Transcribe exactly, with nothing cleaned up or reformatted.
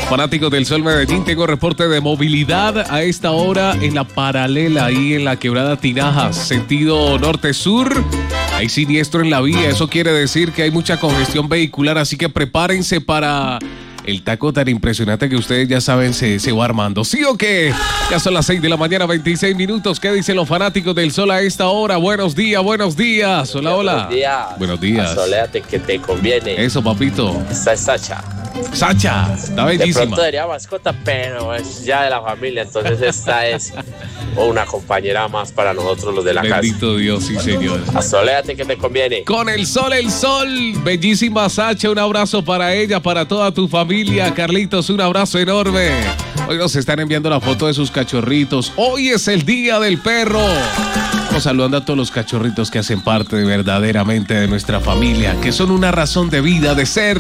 Fanáticos del Sol Medellín, tengo reporte de movilidad a esta hora en la paralela, ahí en la quebrada Tinajas, sentido norte-sur. Hay siniestro en la vía, eso quiere decir que hay mucha congestión vehicular, así que prepárense para el taco tan impresionante que ustedes ya saben se, se va armando. ¿Sí o qué? Ya son las seis de la mañana, veintiséis minutos. ¿Qué dicen los fanáticos del Sol a esta hora? Buenos días, buenos días. Hola, hola. Buenos días. Buenos días. Asoléate que te conviene. Eso, papito. Esta es Sacha. Sacha, está bellísima. De pronto sería mascota, pero es ya de la familia, entonces esta es una compañera más para nosotros los de la Bendito casa. Bendito Dios, sí señor. Asoléate que te conviene. Con el sol, el sol. Bellísima Sacha, un abrazo para ella, para toda tu familia. Carlitos, un abrazo enorme. Hoy nos están enviando la foto de sus cachorritos. Hoy es el día del perro. Estamos saludando a todos los cachorritos que hacen parte verdaderamente de nuestra familia, que son una razón de vida, de ser.